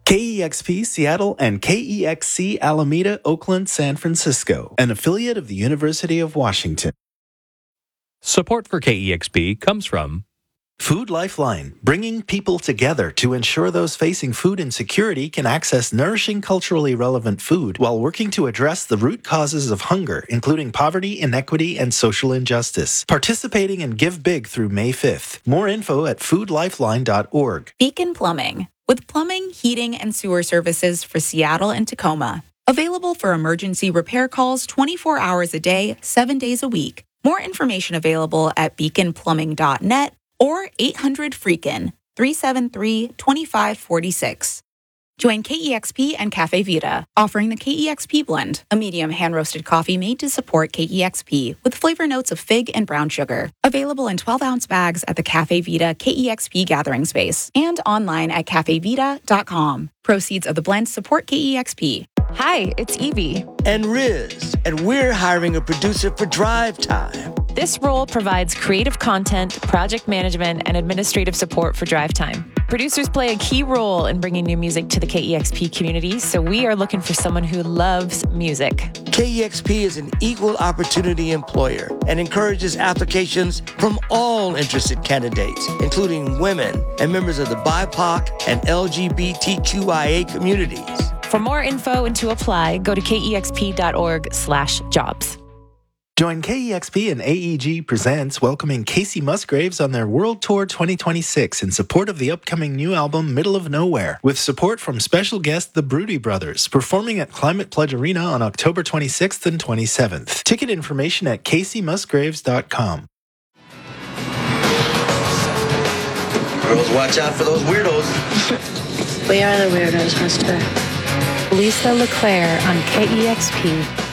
KEXP Seattle and KEXC Alameda, Oakland, San Francisco, an affiliate of the University of Washington. Support for KEXP comes from Food Lifeline, bringing people together to ensure those facing food insecurity can access nourishing, culturally relevant food while working to address the root causes of hunger, including poverty, inequity, and social injustice. Participating in Give Big through May 5th. More info at foodlifeline.org. Beacon Plumbing, with plumbing, heating, and sewer services for Seattle and Tacoma. Available for emergency repair calls 24 hours a day, 7 days a week. More information available at beaconplumbing.net or 800-FREAKIN, 373-2546. Join KEXP and Cafe Vita, offering the KEXP blend, a medium hand-roasted coffee made to support KEXP with flavor notes of fig and brown sugar. Available in 12-ounce bags at the Cafe Vita KEXP gathering space and online at cafevita.com. Proceeds of the blend support KEXP. Hi, it's Evie. And Riz, and we're hiring a producer for Drive Time. This role provides creative content, project management, and administrative support for Drive Time. Producers play a key role in bringing new music to the KEXP community, so we are looking for someone who loves music. KEXP is an equal opportunity employer and encourages applications from all interested candidates, including women and members of the BIPOC and LGBTQIA communities. For more info and to apply, go to kexp.org/jobs. Join KEXP and AEG Presents welcoming Casey Musgraves on their World Tour 2026 in support of the upcoming new album Middle of Nowhere, with support from special guest The Broody Brothers, performing at Climate Pledge Arena on October 26th and 27th. Ticket information at caseymusgraves.com. Girls, watch out for those weirdos. We are the weirdos, mister. Lisa LeClaire on KEXP.